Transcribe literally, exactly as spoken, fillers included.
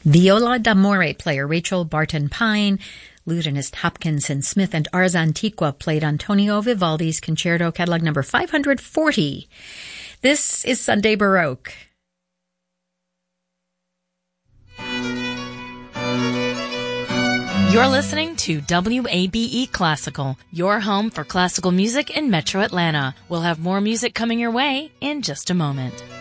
Viola d'amore player Rachel Barton Pine, lutenist Hopkinson Smith, and Ars Antiqua played Antonio Vivaldi's Concerto Catalog number five hundred forty. This is Sunday Baroque. You're listening to W A B E Classical, your home for classical music in Metro Atlanta. We'll have more music coming your way in just a moment.